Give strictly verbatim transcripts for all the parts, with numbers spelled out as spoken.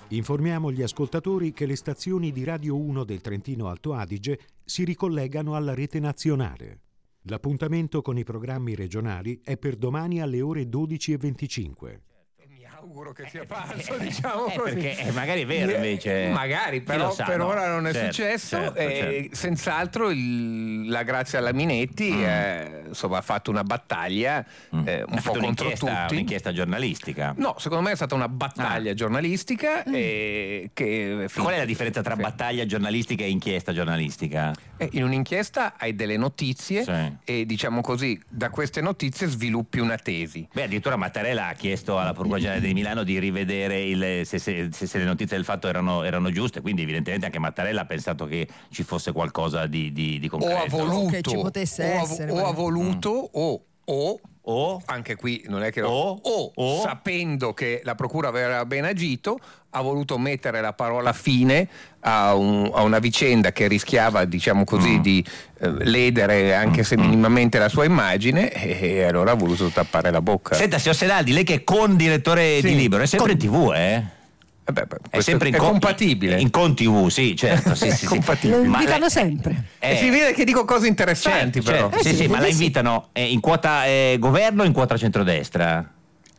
Informiamo gli ascoltatori che le stazioni di Radio uno del Trentino Alto Adige si ricollegano alla rete nazionale. L'appuntamento con i programmi regionali è per domani alle ore dodici e venticinque. Auguro che sia falso, diciamo eh, così. Perché eh, magari è vero invece. Magari, però sa, per no? ora non è certo, successo. certo, e certo. Senz'altro il, la Grazia alla Minetti mm. eh, insomma, ha fatto una battaglia mm. eh, un ha po' contro un'inchiesta, tutti. Un'inchiesta giornalistica. No, secondo me è stata una battaglia ah. giornalistica. Mm. E che, Qual è la differenza tra battaglia giornalistica e inchiesta giornalistica? Eh, in un'inchiesta hai delle notizie sì. e diciamo così, da queste notizie sviluppi una tesi. Beh, addirittura Mattarella ha chiesto alla Procura Generale di Milano di rivedere il, se, se, se le notizie del fatto erano, erano giuste, quindi evidentemente anche Mattarella ha pensato che ci fosse qualcosa di, di, di concreto. O ha voluto, che ci potesse o essere, ha, o ha voluto mm. o, o O, anche qui non è che lo, o, o, o sapendo che la procura aveva ben agito, ha voluto mettere la parola fine a, un, a una vicenda che rischiava, diciamo così, mm. di eh, ledere anche se minimamente la sua immagine, e, e allora ha voluto tappare la bocca. Senta, signor Senaldi, lei che è condirettore sì. di Libero, è sempre in tivù, eh? Eh beh, beh, è sempre in è con- compatibile in con tivù, sì, certo, sì, sì, sì. Lo invitano la, sempre eh, e si vede che dico cose interessanti, certo, però certo, sì, eh, sì, sì, ma la sì. invitano eh, in quota eh, governo o in quota centrodestra?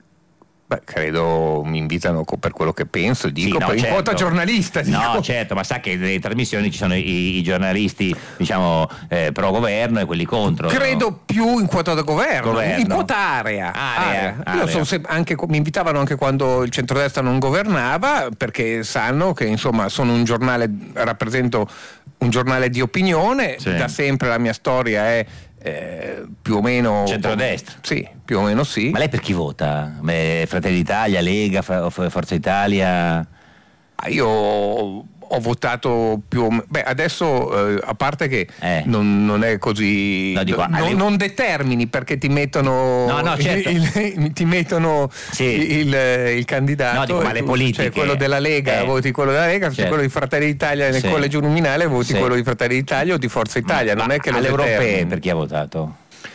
Beh, credo mi invitano per quello che penso, dico, sì, no, per certo. in quota giornalista. Dico. No, certo, ma sa che nelle trasmissioni ci sono i, i giornalisti, diciamo, eh, pro governo e quelli contro. Credo no? più in quota da governo, governo. in quota area. Area, area. area. Io sono se- anche, mi invitavano anche quando il centrodestra non governava, perché sanno che insomma sono un giornale, rappresento un giornale di opinione, sì. da sempre la mia storia è Eh, più o meno centrodestra. Sì, più o meno sì. Ma lei per chi vota? Beh, Fratelli d'Italia, Lega, Forza Italia? Ah, io ho, ho votato più o meno. Beh, adesso eh, a parte che eh. non, non è così. No, dico, non, alle... non determini perché ti mettono. No, no, certo. il, il, ti mettono sì. il, il candidato. No, dico, ma le politiche. Cioè quello della Lega, eh. voti quello della Lega, certo. se quello di Fratelli d'Italia nel sì. collegio uninominale voti sì. quello di Fratelli d'Italia o di Forza Italia. Ma, non è che alle lo europee per chi ha votato?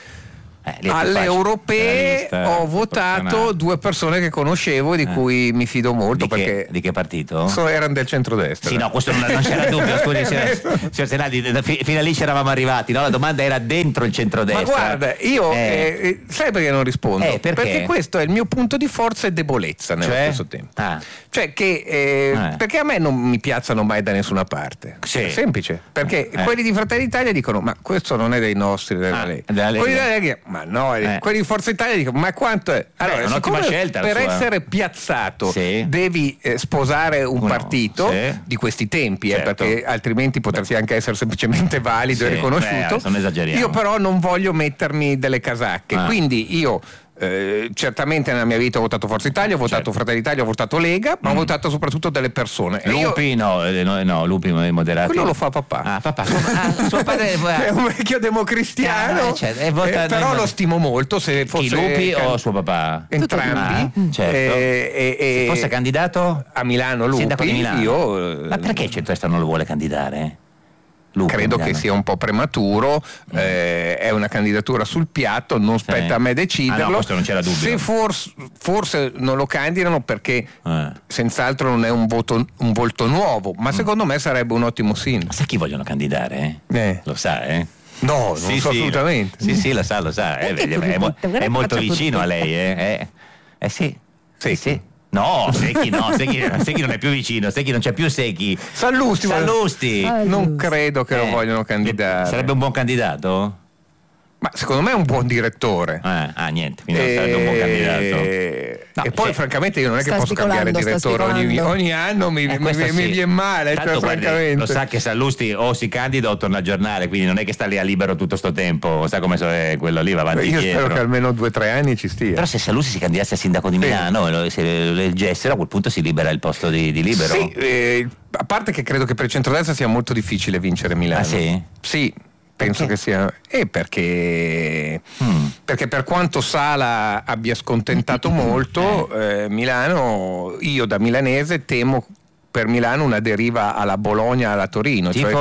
Eh, alle europee lista, ho votato due persone che conoscevo e di eh. cui mi fido molto. Di che, perché di che partito? So, erano del centrodestra. Sì, no, questo non, non c'era dubbio, scusi, signor, signor Senaldi, fino a lì ci eravamo arrivati, no? La domanda era dentro il centrodestra. Ma guarda, io eh. eh, sai perché non rispondo? Eh, perché? Perché questo è il mio punto di forza e debolezza nello cioè? stesso tempo. Ah. Cioè che eh, eh. perché a me non mi piazzano mai da nessuna parte. Sì. È semplice. Perché eh. quelli di Fratelli d'Italia dicono: ma questo non è dei nostri, della Ah, Lega. della Lega. Quelli della Lega, ma no, Eh. quelli di Forza Italia dicono: ma quanto è? Allora, Beh, è un'ottima siccome scelta la per sua. essere piazzato Sì. devi eh, sposare un Uno, partito sì. di questi tempi, Certo. eh, perché altrimenti potresti anche essere semplicemente valido Sì. e riconosciuto. Beh, non esageriamo. Io però non voglio mettermi delle casacche, Ah. quindi io eh, certamente nella mia vita ho votato Forza Italia, ho votato Certo. Fratelli d'Italia, ho votato Lega, ma Mm. ho votato soprattutto delle persone. E io- Lupi no, eh, no, no, Lupi moderati. quello lo fa papà. Ah, papà. Ah, suo padre È un vecchio democristiano, Ah, certo, e vota- eh, però no, lo stimo molto. Se fosse Chi, Lupi can- o suo papà? entrambi, Ah, certo. eh, eh, Se eh, fosse candidato a Milano Lupi, sindaco di Milano. io eh, Ma perché il centrodestra non lo vuole candidare? Lupi, credo che Milano. sia un po' prematuro, eh, è una candidatura sul piatto, non Sì. spetta a me deciderlo. Ah, no, questo non c'era dubbio. Se forse, forse non lo candidano perché Eh. senz'altro non è un, voto, un volto nuovo, ma secondo me sarebbe un ottimo sindaco. Ma sa chi vogliono candidare? Eh. Lo sa, eh? No, non Sì, so sì, assolutamente. Sì, sì, lo sa, lo sa. Eh, Perché è, è mo- tutti- è molto faccia vicino tutti. a lei, eh? Eh, eh sì. Secchi. Sì. No, Secchi no, Secchi, Secchi non è più vicino, Secchi non c'è più Secchi. Sallusti, ma- Sallusti. Ah, Non giusto. credo che lo Eh, vogliono candidare. Sarebbe un buon candidato? Ma secondo me è un buon direttore. Eh, ah, niente, quindi non sarebbe un buon candidato. E, No, e poi cioè- francamente io non è che Sta posso cambiare spicolando, sta direttore ogni, spicolando. ogni anno, mi, Eh, mi, questo mi, sì. mi viene male, Tanto, cioè, guardi, francamente. lo sa che Sallusti o si candida o torna al giornale, quindi non è che sta lì a libero tutto sto tempo, sa come so, eh, quello lì va avanti e Io indietro. spero che almeno due o tre anni ci stia. Però se Sallusti si candidasse a sindaco di Sì. Milano, lo- se lo eleggessero, a quel punto si libera il posto di, di libero. Sì, eh, a parte che credo che per il centrodestra sia molto difficile vincere Milano. Ah, sì? Sì, penso Perché? che sia. E perché, Mm. perché per quanto Sala abbia scontentato molto, eh, Milano, io da milanese temo per Milano una deriva alla Bologna, alla Torino. Tipo? Cioè che,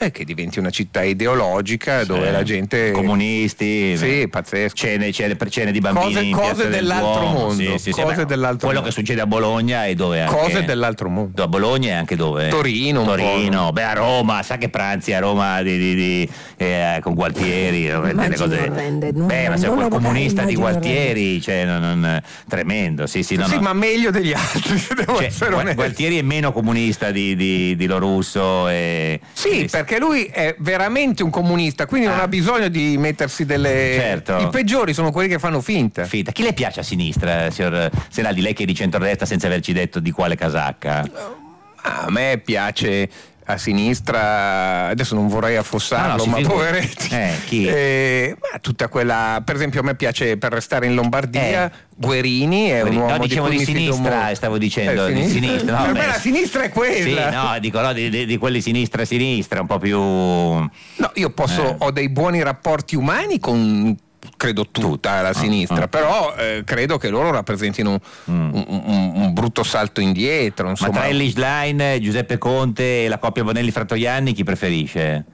è che diventi una città ideologica sì. dove la gente comunisti sì pazzesco cene, cene, cene di bambini cose, cose dell'altro del mondo sì, sì, sì, cose beh, dell'altro quello mondo. Che succede a Bologna e dove anche cose dell'altro mondo a Bologna e anche dove Torino un Torino po'. Beh, a Roma sa che pranzi a Roma di, di, di, eh, con Gualtieri le cose orrende, non, beh ma sei quel comunista di Gualtieri cioè, non, non, tremendo sì sì, no, sì no. ma meglio degli altri devo cioè, essere onesto. Gualtieri è meno comunista di, di, di Lo Russo e, sì e, perché lui è veramente un comunista quindi ah. non ha bisogno di mettersi delle certo. I peggiori sono quelli che fanno finta finta chi le piace a sinistra signor Senaldi, lei che è di centrodestra senza averci detto di quale casacca? A me piace a sinistra, adesso non vorrei affossarlo, no, no, ma figu- poveretti. Eh, chi? Eh, ma tutta quella, per esempio, a me piace per restare in Lombardia. Eh. Guerini è Guerini. un uomo no, dicevo di, di sinistra, mo- stavo dicendo eh, di sinistra. No, per beh, me la sinistra è quella. Sì, no, dico no, di, di, di quelli sinistra sinistra, un po' più. No, io posso, eh. ho dei buoni rapporti umani con. Credo tutta la sinistra, ah, ah. però eh, credo che loro rappresentino mm. un, un, un brutto salto indietro. Insomma. Ma tra Elly Schlein, Giuseppe Conte e la coppia Bonelli-Frattoianni chi preferisce?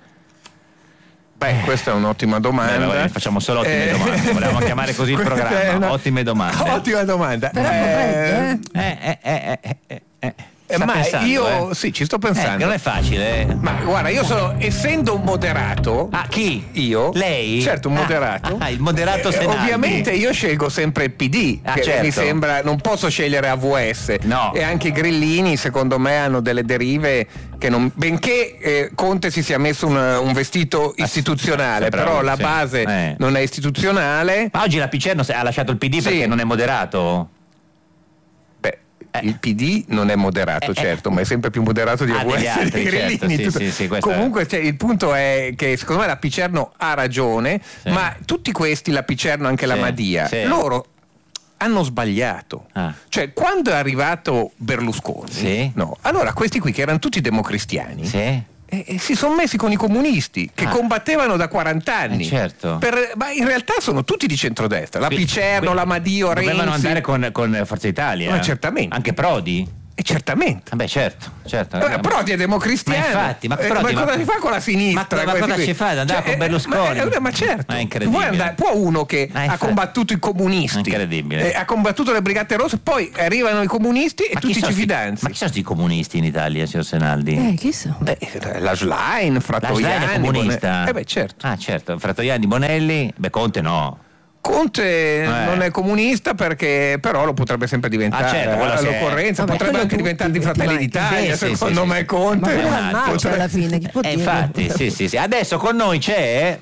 Beh, questa è un'ottima domanda. Beh, facciamo solo ottime eh, domande. Volevamo chiamare così il programma. Una... Ottime domande. Ottima domanda. Però eh, eh, eh, eh, eh, eh, eh. Sta ma pensando, io eh? sì, ci sto pensando. Eh, non è facile. Eh. Ma guarda, io sono, essendo un moderato. Ah, chi? Io? Lei? Certo, un moderato. Ah, ah, il moderato Senaldi. Eh, ovviamente io scelgo sempre il P D, ah, che certo. mi sembra, non posso scegliere A V S. No. E anche i grillini, secondo me, hanno delle derive che non. Benché eh, Conte si sia messo un, un vestito istituzionale, ah, però la sì. base eh. non è istituzionale. Ma oggi la Picerno ha lasciato il P D sì. perché non è moderato? Eh. Il P D non è moderato, eh, certo, eh. ma è sempre più moderato di ah, A V S altri, dei grillini. Certo, sì, sì, sì, comunque cioè, il punto è che secondo me la Picerno ha ragione, sì. ma tutti questi, la Picerno, anche sì, la Madia, sì. loro hanno sbagliato. Ah. Cioè, quando è arrivato Berlusconi, sì. no, allora questi qui che erano tutti democristiani, sì. E, e si sono messi con i comunisti che ah. combattevano da quaranta anni. Eh certo. Per, ma in realtà sono tutti di centrodestra. La qui, Picerno, qui, la Madio, Renzi. Dovevano andare con, con Forza Italia. Ma certamente. Anche Prodi. E certamente. Beh, certo, certo. Eh, Prodi è democristiano. Ma infatti, ma, Prodi, eh, ma cosa ma, si fa con la sinistra? Ma, ma cosa ci fa? Andare cioè, con Berlusconi? Ma, ma certo. È incredibile. Andare, può uno che ah, ha combattuto i comunisti, incredibile. Eh, ha combattuto le Brigate Rosse, poi arrivano i comunisti e ma tutti ci fidanzi. Ma chi sono i comunisti in Italia, signor Senaldi? Eh, chi sono? Beh, la Schlein, Frattoianni. La Schlein è comunista? Bonelli. Eh beh, certo. Ah, certo. Frattoianni, Bonelli, beh, Conte no. Conte eh. non è comunista perché però lo potrebbe sempre diventare ah, certo, all'occorrenza, Vabbè, potrebbe anche tutti, diventare di Fratelli d'Italia, sì, secondo sì, me sì, Conte. Ma è maggio alla fine, chi può eh, dire? Infatti, sì, sì, sì. Adesso con noi c'è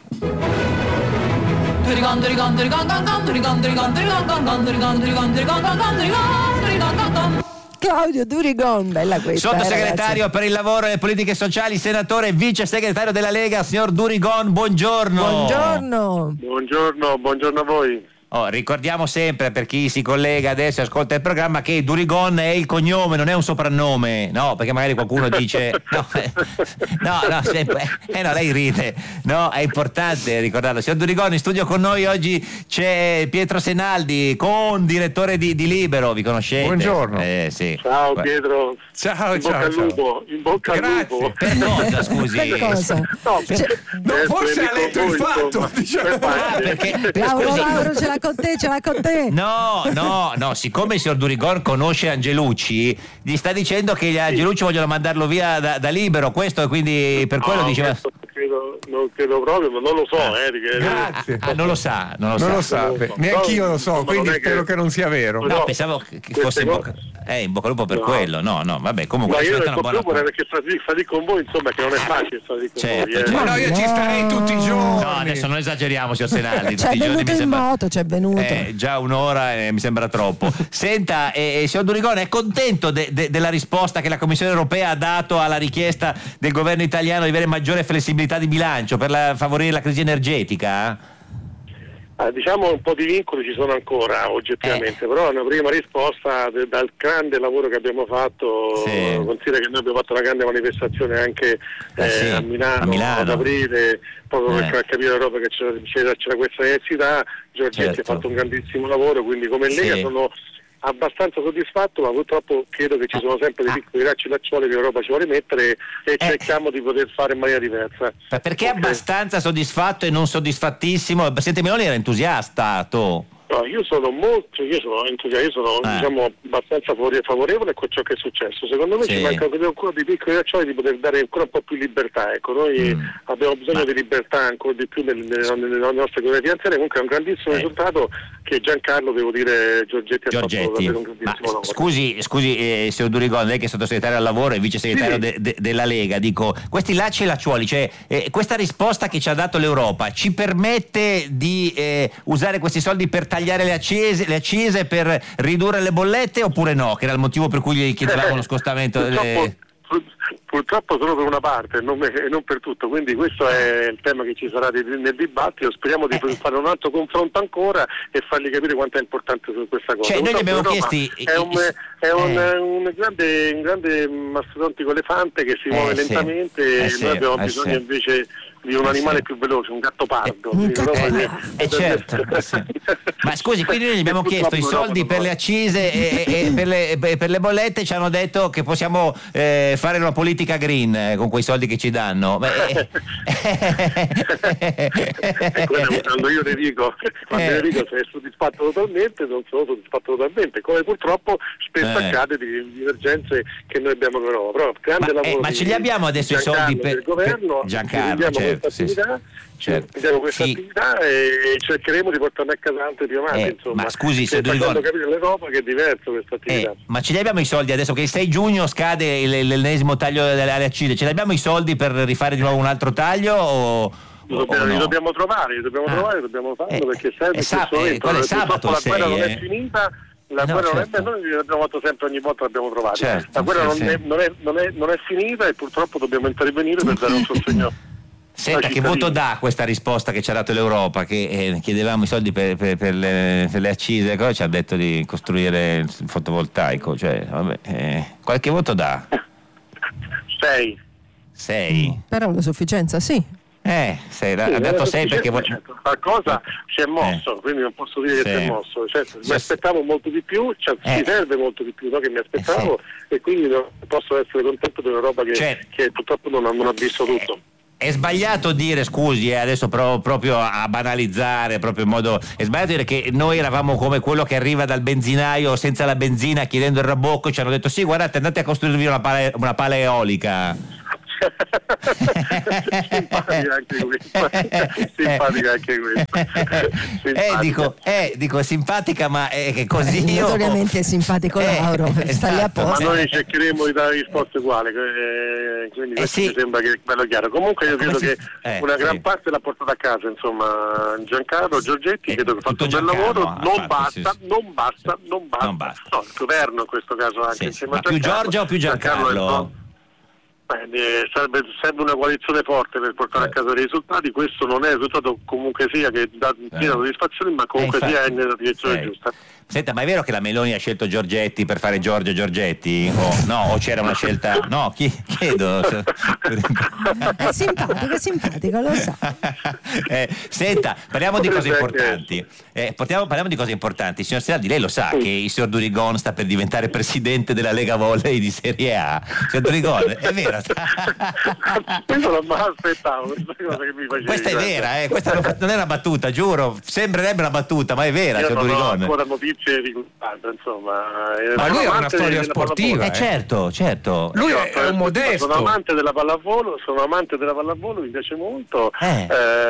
Claudio Durigon, bella questa. Sottosegretario eh, per il lavoro e le politiche sociali, senatore e vice segretario della Lega, signor Durigon, buongiorno. Buongiorno. Buongiorno, buongiorno a voi. Oh, ricordiamo sempre per chi si collega adesso e ascolta il programma che Durigon è il cognome, non è un soprannome, no? Perché magari qualcuno dice no, eh, no, no, sempre, eh no, lei ride, no? È importante ricordarlo. Signor Durigon, in studio con noi oggi c'è Pietro Senaldi, con direttore di, di Libero, vi conoscete? Buongiorno. Eh, sì. Ciao Pietro. Ciao, in ciao, bocca al ciao. lupo, in bocca al lupo. Per cosa, scusi? Per cosa? No, Cioè, no, forse ha letto il fatto, diciamo. Ah, perché, per, Lauro, scusi, Lauro, ce l'ha con te, ce l'ha con te. No, no, no, siccome il signor Durigon conosce Angelucci, gli sta dicendo che gli Angelucci vogliono mandarlo via da, da Libero, questo, e quindi per quello no, diceva... Credo, non credo proprio, ma non lo so, ah, eh, perché... Grazie. Ah, non lo sa, non lo non sa. lo sa, Non lo so. neanche io lo so, No, quindi spero che... che non sia vero. No, No, pensavo che fosse in bocca, eh, in bocca al lupo per no. quello, no, no, vabbè, comunque... Ma io una nel buona... lupo perché fatico, fatico con voi, insomma, che non è facile fatico con Certo, voi. Eh. certo. Ma no, io ci starei tutti i giorni. No, adesso non esageriamo, signor Senaldi, C'è tutti i giorni venuto mi in sembra... moto, c'è venuto. Eh, già un'ora e mi sembra troppo. Senta, eh, signor Durigon, è contento de- de- della risposta che la Commissione europea ha dato alla richiesta del governo italiano di avere maggiore flessibilità di bilancio per la, favorire la crisi energetica? Ah, diciamo un po' di vincoli ci sono ancora oggettivamente, eh. però una prima risposta de- dal grande lavoro che abbiamo fatto, sì. considera che noi abbiamo fatto una grande manifestazione anche eh, eh, sì. a, Milano, a Milano ad aprile, proprio eh. per far capire all'Europa che c'era, c'era, c'era questa necessità. Giorgetti certo. ha fatto un grandissimo lavoro, quindi come Lega sì. sono abbastanza soddisfatto, ma purtroppo credo che ci sono sempre dei piccoli lacci laccioli che l'Europa ci vuole mettere e eh. cerchiamo di poter fare in maniera diversa. Ma perché okay. abbastanza soddisfatto e non soddisfattissimo? Il Presidente Meloni era entusiasta, tu. No, io sono molto, io sono entusiasta, io sono eh. diciamo abbastanza favorevole con ciò che è successo. Secondo me sì. ci manca ancora dei piccoli laccioli di poter dare ancora un po' più libertà. Ecco, noi mm. abbiamo bisogno Ma... di libertà ancora di più nelle, nelle, nelle nostre economie finanziarie. Comunque è un grandissimo eh. risultato che Giancarlo, devo dire, Giorgetti, Giorgetti. ha fatto davvero un grandissimo Ma, lavoro. Scusi, scusi eh, signor Durigon, lei che è sottosegretario al lavoro e vice segretario sì. de, de, della Lega, dico, questi lacci e lacciuoli, cioè eh, questa risposta che ci ha dato l'Europa ci permette di eh, usare questi soldi per tagliare le accese le accise per ridurre le bollette oppure no? Che era il motivo per cui gli chiedevamo lo scostamento delle... Purtroppo solo per una parte e non, non per tutto, quindi questo è il tema che ci sarà nel dibattito. Speriamo di eh. fare un altro confronto ancora e fargli capire quanto è importante su questa cosa. Cioè, noi gli abbiamo chiesti è un, è un, eh. un, grande, un grande mastodontico elefante che si muove eh, lentamente sì. eh, e sì. noi abbiamo eh, bisogno sì. invece di un animale più veloce, un gatto pardo. Eh, eh, eh, eh, certo, eh, sì. Ma scusi, quindi noi gli abbiamo chiesto i soldi per le accise e, e, e per, le, per le bollette, ci hanno detto che possiamo eh, fare una politica green eh, con quei soldi che ci danno. Beh, eh, quando io le dico, quando eh. io le dico sei soddisfatto totalmente, non sono soddisfatto totalmente, come purtroppo spesso eh. accade di divergenze che noi abbiamo con Europa. Però grande ma, lavoro eh, ma ce li abbiamo adesso i soldi per il governo, per Giancarlo, certo, sì, sì. Certo. Vediamo questa sì. attività e cercheremo di portarne a casa altre più avanti, eh, insomma, ma scusi, se facendo capire all'Europa che è diverso questa attività. Eh, ma ce li abbiamo i soldi adesso che il sei giugno scade l'ennesimo taglio delle accise, ce li abbiamo i soldi per rifare di nuovo un altro taglio o... Dobbiamo, o no? li dobbiamo trovare, li dobbiamo ah. trovare, dobbiamo farlo eh, perché serve eh, sa- eh, la sabato guerra sei, non eh. è finita. La no, guerra certo. non è, noi l'abbiamo fatto sempre, ogni volta l'abbiamo trovata. Certo, la guerra sì, non, sì. È, non, è, non, è, non è finita e purtroppo dobbiamo intervenire per dare un sostegno. Senta, che voto dà questa risposta che ci ha dato l'Europa, che eh, chiedevamo i soldi per, per, per, le, per le accise, cosa ci ha detto di costruire il fotovoltaico, cioè, vabbè, eh, qualche voto dà? Sei. Sei? Mm, però una sufficienza, sì. Eh, sei, sì, ha dato sei perché certo. qualcosa si è mosso, eh. quindi non posso dire sì. che si è mosso. Certo, sì. mi aspettavo molto di più, cioè, eh. mi serve molto di più no, che mi aspettavo, eh sì. e quindi non posso essere contento dell'Europa che, cioè, che purtroppo non ha, non ha visto tutto. È sbagliato dire, scusi, eh, adesso provo proprio a banalizzare, proprio in modo. È sbagliato dire che noi eravamo come quello che arriva dal benzinaio senza la benzina chiedendo il rabocco e ci hanno detto sì, guardate, andate a costruirvi una pala, una pala eolica. Simpatica anche questa, simpatica anche questa. Eh, dico, eh, dico, è simpatica, ma è che così io... Notoriamente è simpatico Lauro, eh, sta lì a esatto, posto. Ma noi cercheremo di dare risposte uguali, eh, quindi eh, questo sì. mi sembra che è bello chiaro. Comunque io credo si... che eh, una gran sì. parte l'ha portata a casa, insomma, Giancarlo, Giorgetti, eh, credo che ha fatto un bel lavoro, non, fatto, basta, sì, sì. non basta, non basta, non basta, no, il governo in questo caso anche sì, insieme ma a Giancarlo. Più Giorgia o più Giancarlo? Giancarlo Eh, serve, serve una coalizione forte per portare eh. a casa dei risultati. Questo non è il risultato comunque sia che dà piena eh. soddisfazione, ma comunque eh, sia è nella direzione giusta. Senta, ma è vero che la Meloni ha scelto Giorgetti per fare Giorgio Giorgetti? O no, o c'era una scelta? No, chi, chiedo. È simpatico, è simpatico, lo sa. Eh, senta, parliamo di cose importanti. Eh, parliamo, parliamo di cose importanti. Signor Seraldi, lei lo sa sì. che il signor Durigon sta per diventare presidente della Lega Volley di Serie A. Signor Durigon, è vero? Questo non me l'aspettavo, questa cosa che mi facevi. Questa è vera, eh, questa non è una battuta, giuro, sembrerebbe una battuta, ma è vera, signor Durigon. Non ho ancora notizie riguardo, insomma. Ma lui ha una storia sportiva. Eh, certo, certo. Lui è, è un modesto. Sono amante della pallavolo, sono amante della pallavolo, mi piace molto. Eh.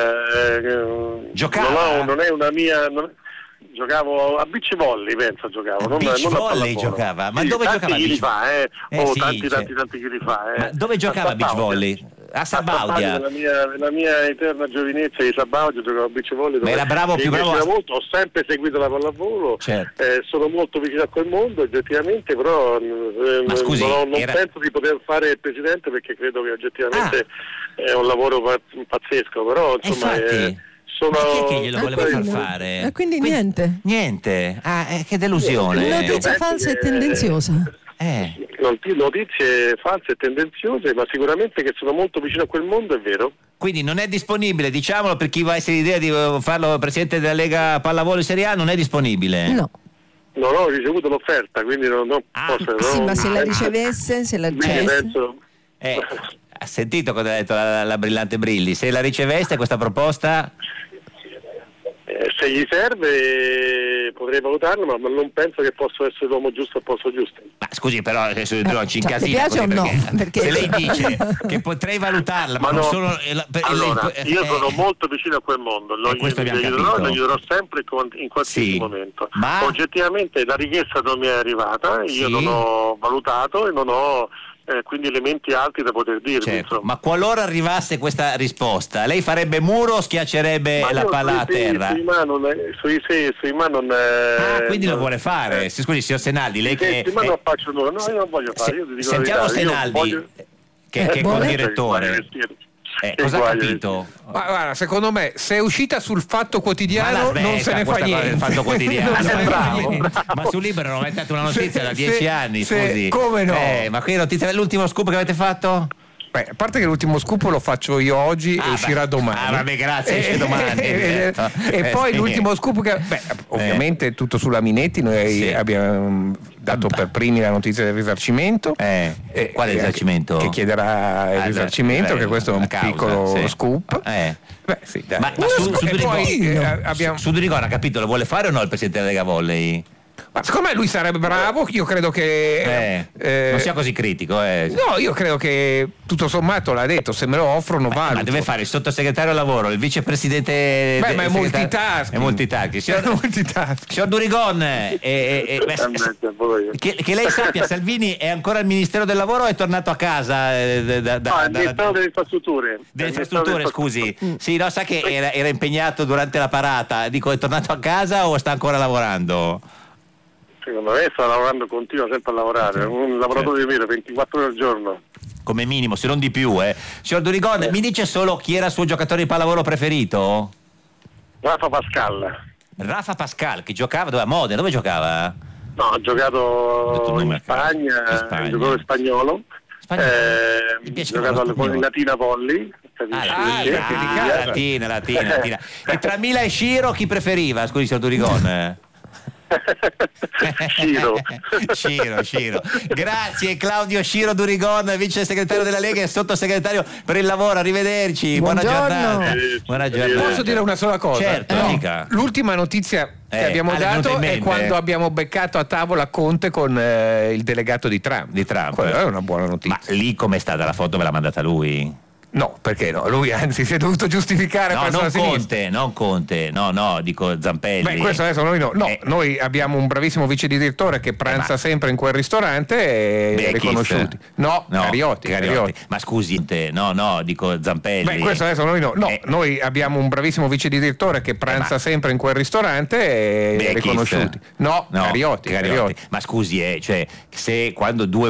Eh, Giocava? Non, ho, non è una mia... Non, giocavo a beach volley, penso giocavo. A non, beach non volley giocava? Ma sì, dove tanti giocava chili beach fa, eh? eh oh, sì, tanti, cioè... tanti, tanti chili fa, eh? Ma dove giocava a beach volley? A Sabaudia. Nella mia, nella mia eterna giovinezza di Sabaudia giocavo a beach volley. Ma era bravo, più bravo. A... Molto, ho sempre seguito la pallavolo, certo. eh, sono molto vicino a quel mondo oggettivamente, però eh, Ma scusi, non, non era... penso di poter fare il presidente perché credo che oggettivamente ah. è un lavoro pazzesco, però insomma... Infatti... Sono... Ma chi è che glielo voleva far fare? E quindi, quindi niente. Niente. Ah, eh, che delusione. Notizia falsa e tendenziosa. Eh. Notizie false e tendenziose, ma sicuramente che sono molto vicino a quel mondo, è vero. Quindi non è disponibile, diciamolo, per chi va a essere l'idea di farlo presidente della Lega Pallavolo Serie A, non è disponibile. No. Non ho ricevuto l'offerta, quindi non, non Ah, posso... Sì, non ma se la penso- ricevesse, se la quindi ricevesse. penso- Eh, ha sentito cosa ha detto la, la brillante Brilli? Se la riceveste questa proposta... eh, se gli serve potrei valutarlo, ma ma non penso che possa essere l'uomo giusto al posto giusto. Ma scusi, però adesso non ci Cioè, incasina ti piace così, o no? perché, Perché- se lei dice che potrei valutarla, ma, Ma non no. solo eh, la- per- Allora, eh, io eh, sono molto vicino a quel mondo, lo Eh, questo gli abbiamo aiuterò, capito. lo aiuterò sempre con- in qualsiasi Sì, momento. ma- Oggettivamente la richiesta non mi è arrivata, io Sì. non ho valutato e non ho eh, quindi elementi alti da poter dirvi. certo, insomma. ma qualora arrivasse questa risposta, lei farebbe muro o schiaccerebbe Ma la io palla a sui sì, terra? Sui ma non è, sui sì, sui ma non è, Ah, quindi lo non- vuole fare. eh, Sì, scusi, signor Senaldi, lei sì, che sì, ma eh, non faccio nulla, no, io non voglio fare, se- io ti dico sentiamo la verità, io Senaldi, voglio- che, che è vuole? condirettore. Eh, Che cosa ha guai, capito? Ma guarda, secondo me, se è uscita sul Fatto Ma Quotidiano la non se smetta ne fa questa cosa del niente. Fatto Quotidiano. Non se ne fa Bravo, niente. bravo. Ma su Libero non avete dato una notizia Se- da dieci se- anni, se- scusi. come no? Eh, ma qui notizia, l'ultimo scoop che avete fatto? Beh, a parte che l'ultimo scoop lo faccio io oggi Ah, e uscirà beh. domani. Ah, vabbè, grazie, esce Eh, domani, eh, certo. e Eh, poi sì. l'ultimo scoop che beh, ovviamente tutto sulla Minetti, noi Sì. abbiamo dato per primi la notizia del risarcimento. Eh, Eh, quale eh, risarcimento? Che chiederà il Ah, risarcimento, eh, che questo è un la causa, piccolo sì. scoop. Eh. Beh, sì, dai. Ma, ma Uno su, scoop. su E Durigon, poi eh, abbiamo su, su Durigon ha capito, lo vuole fare o no il presidente della Lega Volley? Ma secondo me lui sarebbe bravo, io credo che... Eh, eh, non sia così critico, eh. No, io credo che tutto sommato l'ha detto, se me lo offrono valuto. Ma deve fare il sottosegretario al lavoro, il vicepresidente. Beh, de- ma è segretario- multitasking. È multitasking. Signor, È multitasking. signor Durigon, eh, eh, eh, beh, Mannaggia a voi. che, che lei sappia, Salvini è ancora al Ministero del Lavoro o è tornato a casa? eh, da, da, da- No, il da- Ministero delle Infrastrutture. delle Il infrastrutture, Ministero delle scusi. Sì, no, sa che era, era impegnato durante la parata. Dico, è tornato a casa o sta ancora lavorando? Secondo me sta lavorando, continua sempre a lavorare, è un lavoratore di vero, ventiquattro ore al giorno. Come minimo, se non di più, eh. Signor Durigon, mi dice solo chi era il suo giocatore di pallavolo preferito? Rafa Pascal. Rafa Pascal, che giocava dove? A Modena, dove giocava? No, ha Ho detto giocato un nome in a caso. Spagna, In Spagna. è un giocatore spagnolo. Spagnolo. Eh, Mi piace ha giocato quello al- con il spagnolo. Latina Volley. Ah, Ah, Latina, anche di ah, casa. Latina, Latina, Latina. E tra Mila e Sciro chi preferiva? Scusi, signor Durigon. Ciro. Sciro, Sciro. Grazie Claudio Sciro Durigon, vice segretario della Lega e sottosegretario per il lavoro. Arrivederci, buona Buongiorno. giornata. Eh, Buona giornata. Posso dire una sola cosa? Certo, No, dica. l'ultima notizia che Eh, abbiamo ah, le è venuta dato in è mente? quando abbiamo beccato a tavola Conte con eh, il delegato di Trump. Di Trump. Quella è una buona notizia. Ma lì com'è stata la foto? Ve l'ha mandata lui? No, perché no? Lui anzi si è dovuto giustificare No, presso non la sinistra. Conte, non Conte, no, no, dico Zampelli. Beh, questo adesso noi no. No, Eh. noi abbiamo un bravissimo vice direttore che pranza ma- sempre in quel ristorante e Beh, riconosciuti. Kiss. No, No, Cariotti, Cariotti. Cariotti. Ma scusi, te, no, no, dico Zampelli. Beh, questo adesso noi no. No, Eh. noi abbiamo un bravissimo vice direttore che pranza ma- sempre in quel ristorante e Beh, Kiss. riconosciuti. No, No, Cariotti, Cariotti. Cariotti. Ma scusi, eh, cioè, se quando due